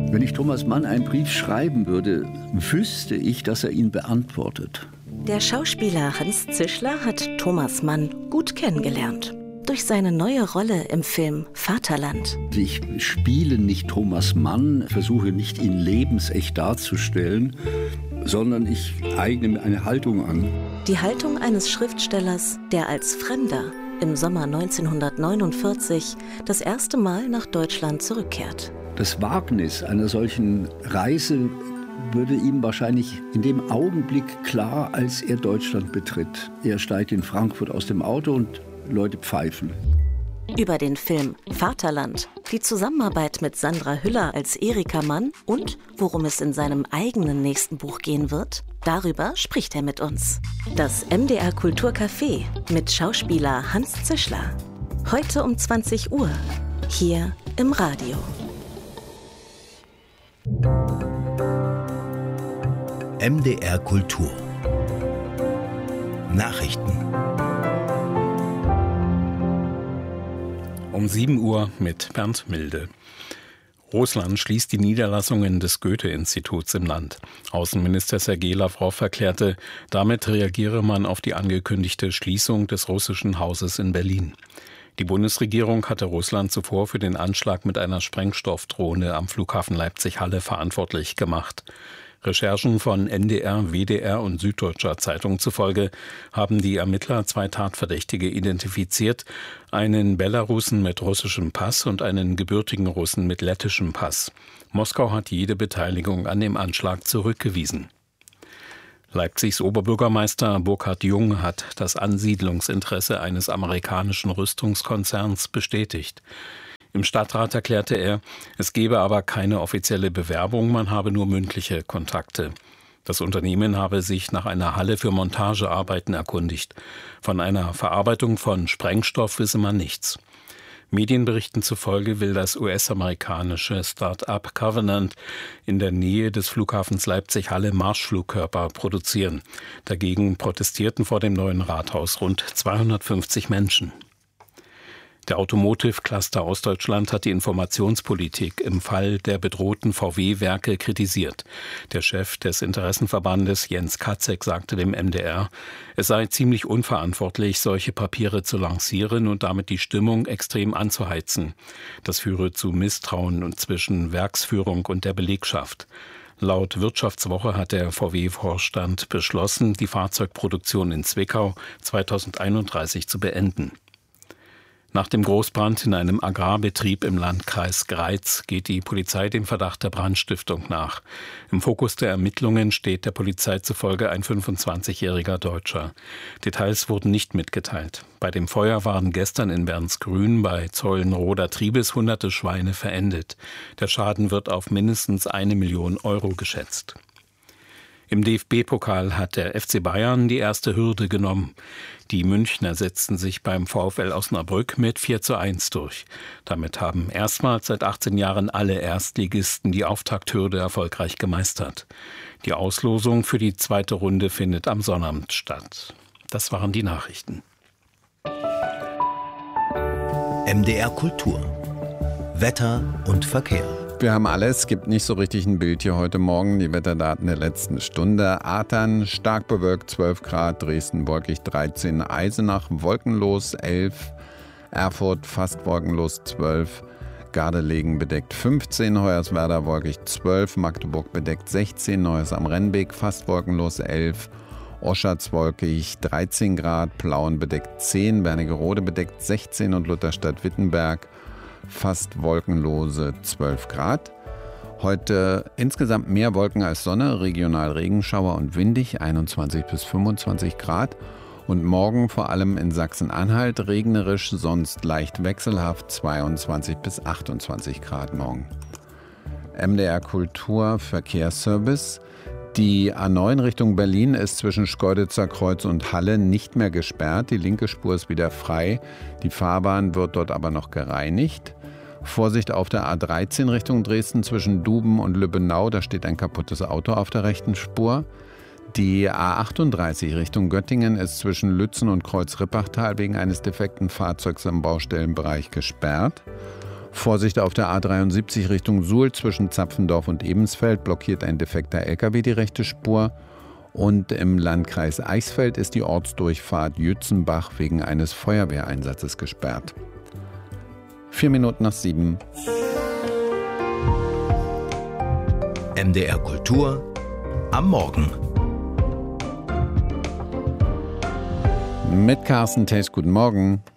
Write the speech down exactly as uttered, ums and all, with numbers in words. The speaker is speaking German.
Wenn ich Thomas Mann einen Brief schreiben würde, wüsste ich, dass er ihn beantwortet. Der Schauspieler Hans Zischler hat Thomas Mann gut kennengelernt. Durch seine neue Rolle im Film Vaterland. Ich spiele nicht Thomas Mann, versuche nicht, ihn lebensecht darzustellen, sondern ich eigne mir eine Haltung an. Die Haltung eines Schriftstellers, der als Fremder im Sommer neunzehnhundertneunundvierzig das erste Mal nach Deutschland zurückkehrt. Das Wagnis einer solchen Reise würde ihm wahrscheinlich in dem Augenblick klar, als er Deutschland betritt. Er steigt in Frankfurt aus dem Auto und Leute pfeifen. Über den Film Vaterland, die Zusammenarbeit mit Sandra Hüller als Erika Mann und worum es in seinem eigenen nächsten Buch gehen wird, darüber spricht er mit uns. Das M D R Kulturcafé mit Schauspieler Hans Zischler. Heute um zwanzig Uhr, hier im Radio. M D R Kultur. Nachrichten. Um sieben Uhr mit Bernd Milde. Russland schließt die Niederlassungen des Goethe-Instituts im Land. Außenminister Sergei Lawrow erklärte, damit reagiere man auf die angekündigte Schließung des russischen Hauses in Berlin. Die Bundesregierung hatte Russland zuvor für den Anschlag mit einer Sprengstoffdrohne am Flughafen Leipzig-Halle verantwortlich gemacht. Recherchen von N D R, W D R und Süddeutscher Zeitung zufolge haben die Ermittler zwei Tatverdächtige identifiziert, einen Belarussen mit russischem Pass und einen gebürtigen Russen mit lettischem Pass. Moskau hat jede Beteiligung an dem Anschlag zurückgewiesen. Leipzigs Oberbürgermeister Burkhard Jung hat das Ansiedlungsinteresse eines amerikanischen Rüstungskonzerns bestätigt. Im Stadtrat erklärte er, es gebe aber keine offizielle Bewerbung, man habe nur mündliche Kontakte. Das Unternehmen habe sich nach einer Halle für Montagearbeiten erkundigt. Von einer Verarbeitung von Sprengstoff wisse man nichts. Medienberichten zufolge will das U S-amerikanische Start-up Covenant in der Nähe des Flughafens Leipzig-Halle Marschflugkörper produzieren. Dagegen protestierten vor dem neuen Rathaus rund zweihundertfünfzig Menschen. Der Automotive-Cluster Ostdeutschland hat die Informationspolitik im Fall der bedrohten V W-Werke kritisiert. Der Chef des Interessenverbandes Jens Katzek sagte dem M D R, es sei ziemlich unverantwortlich, solche Papiere zu lancieren und damit die Stimmung extrem anzuheizen. Das führe zu Misstrauen zwischen Werksführung und der Belegschaft. Laut Wirtschaftswoche hat der V W-Vorstand beschlossen, die Fahrzeugproduktion in Zwickau zweitausendeinunddreißig zu beenden. Nach dem Großbrand in einem Agrarbetrieb im Landkreis Greiz geht die Polizei dem Verdacht der Brandstiftung nach. Im Fokus der Ermittlungen steht der Polizei zufolge ein fünfundzwanzigjähriger Deutscher. Details wurden nicht mitgeteilt. Bei dem Feuer waren gestern in Bernsgrün bei Zeulenroder Triebes hunderte Schweine verendet. Der Schaden wird auf mindestens eine Million Euro geschätzt. Im D F B-Pokal hat der F C Bayern die erste Hürde genommen. Die Münchner setzten sich beim VfL Osnabrück mit vier zu eins durch. Damit haben erstmals seit achtzehn Jahren alle Erstligisten die Auftakthürde erfolgreich gemeistert. Die Auslosung für die zweite Runde findet am Sonnabend statt. Das waren die Nachrichten. M D R Kultur. Wetter und Verkehr. Wir haben alles, es gibt nicht so richtig ein Bild hier heute Morgen. Die Wetterdaten der letzten Stunde. Athern stark bewölkt zwölf Grad, Dresden wolkig dreizehn, Eisenach wolkenlos elf, Erfurt fast wolkenlos zwölf, Gardelegen bedeckt fünfzehn, Hoyerswerda wolkig zwölf, Magdeburg bedeckt sechzehn, Neues am Rennbeek fast wolkenlos elf, Oschatz wolkig dreizehn Grad, Plauen bedeckt zehn, Wernigerode bedeckt sechzehn und Lutherstadt-Wittenberg fast wolkenlose zwölf Grad. Heute insgesamt mehr Wolken als Sonne, regional Regenschauer und windig, einundzwanzig bis fünfundzwanzig Grad. Und morgen vor allem in Sachsen-Anhalt regnerisch, sonst leicht wechselhaft, zweiundzwanzig bis achtundzwanzig Grad morgen. M D R Kultur Verkehrsservice. Die A neun Richtung Berlin ist zwischen Schkeuditzer Kreuz und Halle nicht mehr gesperrt. Die linke Spur ist wieder frei. Die Fahrbahn wird dort aber noch gereinigt. Vorsicht auf der A dreizehn Richtung Dresden zwischen Duben und Lübbenau. Da steht ein kaputtes Auto auf der rechten Spur. Die A achtunddreißig Richtung Göttingen ist zwischen Lützen und Kreuz-Rippachtal wegen eines defekten Fahrzeugs im Baustellenbereich gesperrt. Vorsicht auf der A dreiundsiebzig Richtung Suhl zwischen Zapfendorf und Ebensfeld blockiert ein defekter L K W die rechte Spur. Und im Landkreis Eichsfeld ist die Ortsdurchfahrt Jützenbach wegen eines Feuerwehreinsatzes gesperrt. Vier Minuten nach sieben. M D R Kultur am Morgen. Mit Carsten Tess, guten Morgen.